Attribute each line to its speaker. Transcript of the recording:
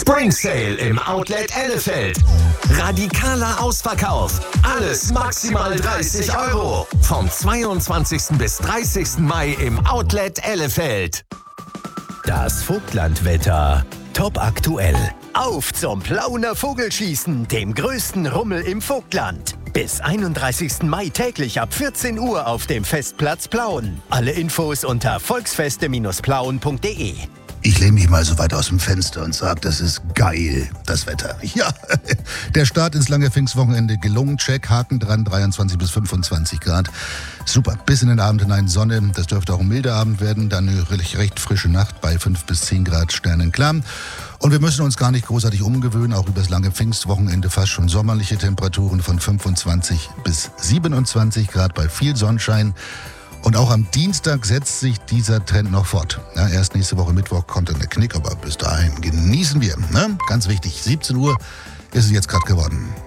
Speaker 1: Spring Sale im Outlet Ellefeld. Radikaler Ausverkauf. Alles maximal 30 €. Vom 22. bis 30. Mai im Outlet Ellefeld.
Speaker 2: Das Vogtlandwetter. Top aktuell. Auf zum Plauner Vogelschießen, dem größten Rummel im Vogtland. Bis 31. Mai täglich ab 14 Uhr auf dem Festplatz Plauen. Alle Infos unter volksfeste-plauen.de.
Speaker 3: Ich lehne mich mal so weit aus dem Fenster und sage, das ist geil, das Wetter. Ja, der Start ins lange Pfingstwochenende gelungen. Check, Haken dran, 23 bis 25 Grad. Super, bis in den Abend hinein Sonne. Das dürfte auch ein milder Abend werden. Dann eine recht frische Nacht bei 5 bis 10 Grad sternenklar. Und wir müssen uns gar nicht großartig umgewöhnen. Auch über das lange Pfingstwochenende fast schon sommerliche Temperaturen von 25 bis 27 Grad bei viel Sonnenschein. Und auch am Dienstag setzt sich dieser Trend noch fort. Ja, erst nächste Woche Mittwoch kommt dann der Knick, aber bis dahin genießen wir. Ne? Ganz wichtig, 17 Uhr ist es jetzt gerade geworden.